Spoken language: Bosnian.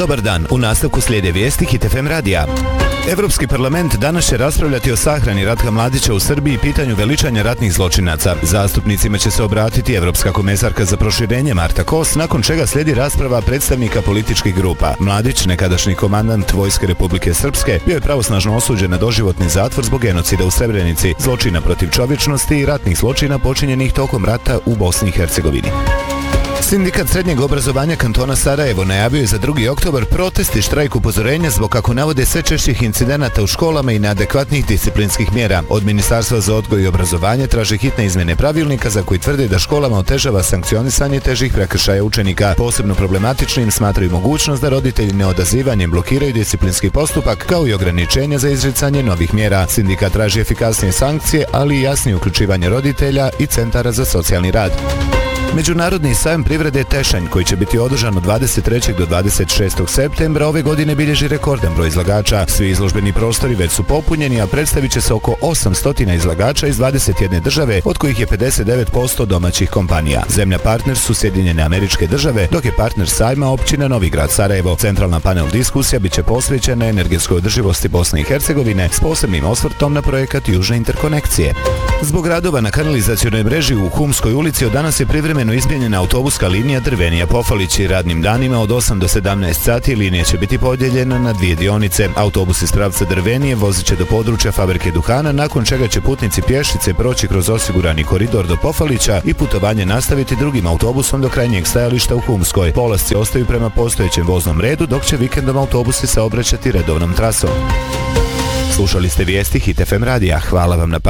Dobar dan, u nastavku slijede vijesti Hit FM radija. Evropski parlament danas će raspravljati o sahrani Ratka Mladića u Srbiji i pitanju veličanja ratnih zločinaca. Zastupnicima će se obratiti Evropska komesarka za proširenje Marta Kos, nakon čega slijedi rasprava predstavnika političkih grupa. Mladić, nekadašnji komandant Vojske Republike Srpske, bio je pravosnažno osuđen na doživotni zatvor zbog genocida u Srebrenici, zločina protiv čovječnosti i ratnih zločina počinjenih tokom rata u Bosni i Hercegovini. Sindikat srednjeg obrazovanja kantona Sarajevo najavio je za 2. oktobar protest i štrajk upozorenja zbog, kako navode, sve češćih incidenata u školama i neadekvatnih disciplinskih mjera. Od Ministarstva za odgoj i obrazovanje traže hitne izmjene pravilnika za koji tvrde da školama otežava sankcionisanje težih prekršaja učenika. Posebno problematičnim smatraju mogućnost da roditelji neodazivanjem blokiraju disciplinski postupak, kao i ograničenja za izricanje novih mjera. Sindikat traži efikasnije sankcije, ali i jasnije uključivanje roditelja i centara za socijalni rad. Međunarodni sajam privrede Tešanj, koji će biti održan od 23. do 26. septembra ove godine, bilježi rekordan broj izlagača. Svi izložbeni prostori već su popunjeni, a predstavit će se oko 800 izlagača iz 21 države, od kojih je 59% domaćih kompanija. Zemlja partner su Sjedinjene Američke Države, dok je partner sajma općina Novi Grad Sarajevo. Centralna panel diskusija bit će posvećena energetskoj održivosti Bosne i Hercegovine s posebnim osvrtom na projekat Južne interkonekcije. Zbog radova na kanalizacionoj mreži u Humskoj ulici od danas je privremeno izmijenjena autobuska linija Drvenija-Pofalić i radnim danima od 8 do 17 sati linija će biti podijeljena na 2 dionice. Autobus iz pravca Drvenije vozit će do područja fabrike duhana, nakon čega će putnici pješice proći kroz osigurani koridor do Pofalića i putovanje nastaviti drugim autobusom do krajnjeg stajališta u Humskoj. Polasci ostaju prema postojećem voznom redu, dok će vikendom autobusi saobraćati redovnom trasom. Slušali ste vijesti Hit FM radija. Hvala vam na pažnji.